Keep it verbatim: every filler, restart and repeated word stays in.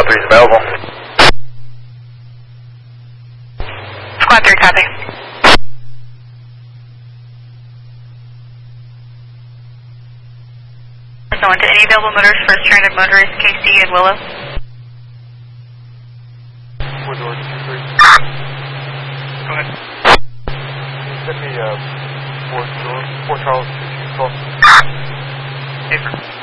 three is available. Squad three, copy. So on to any available motors for stranded motorists, K C and Willow. Four doors, two, three. Go ahead. Can you send me uh, four, door, four Charles, two, two, twelve? Paper.